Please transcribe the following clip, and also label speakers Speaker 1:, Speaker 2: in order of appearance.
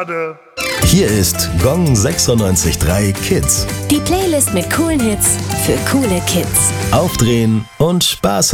Speaker 1: schade.
Speaker 2: Hier ist Gong 96.3 Kids.
Speaker 3: Die Playlist mit coolen Hits für coole Kids.
Speaker 2: Aufdrehen und Spaß